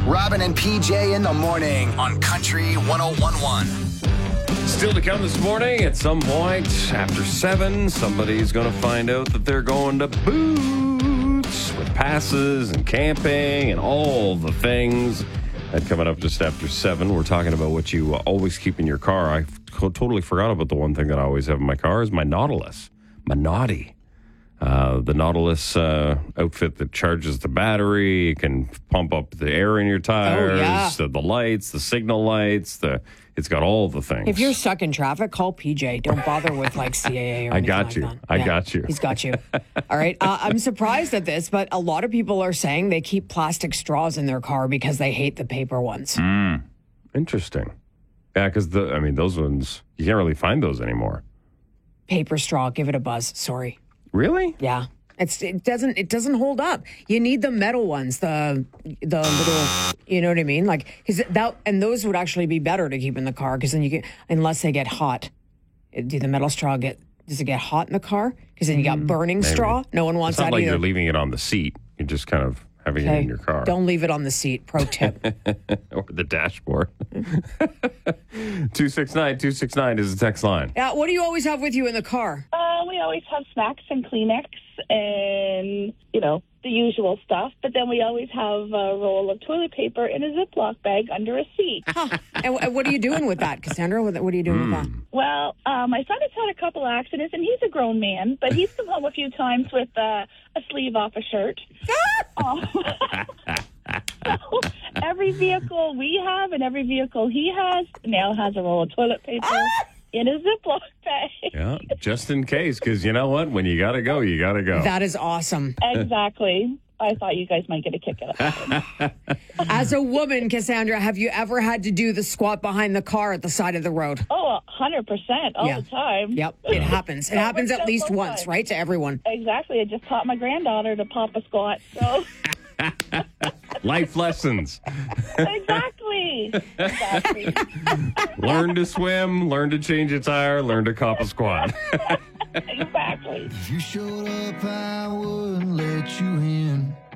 Robin and PJ in the morning on Country 101.1. Still to come this morning, at some point after 7, somebody's going to find out that they're going to Boots with passes and camping and all the things. And coming up just after 7, we're talking about what you always keep in your car. I totally forgot about the one thing that I always have in my car is my Nautilus, my Naughty. The Nautilus outfit that charges the battery. It can pump up the air in your tires, the lights, the signal lights. It's got all the things. If you're stuck in traffic, call PJ. Don't bother with like CAA or anything like that. I got you. He's got you. All right. I'm surprised at this, but a lot of people are saying they keep plastic straws in their car because they hate the paper ones. Interesting. Yeah, because those ones, you can't really find those anymore. Paper straw, give it a buzz. Sorry. Really? Yeah. It doesn't hold up. You need the metal ones, the little, you know what I mean? Like, and those would actually be better to keep in the car because then you get, unless they get hot. Do the metal straw does it get hot in the car? Because then you got burning straw. No one wants that either. It's not like either. you're leaving it on the seat. You're just kind of having it in your car. Don't leave it on the seat. Pro tip. Or the dashboard. 269-269 is the text line. What do you always have with you in the car? We always have snacks and Kleenex and, the usual stuff. But then we always have a roll of toilet paper in a Ziploc bag under a seat. And what are you doing with that, Cassandra? What are you doing with that? Well, my son has had a couple accidents, and he's a grown man, but he's come home a few times with a sleeve off a shirt. So every vehicle we have and every vehicle he has now has a roll of toilet paper in a Ziploc bag. Yeah, just in case, because you know what? When you got to go, you got to go. That is awesome. Exactly. I thought you guys might get a kick out of it. As a woman, Cassandra, have you ever had to do the squat behind the car at the side of the road? Oh, 100% all the time. Yep, it happens. It happens at least once, right, to everyone. Exactly. I just taught my granddaughter to pop a squat, so... Life lessons. Exactly. Learn to swim, learn to change a tire, learn to cop a squat. Exactly. If you showed up, I wouldn't let you in.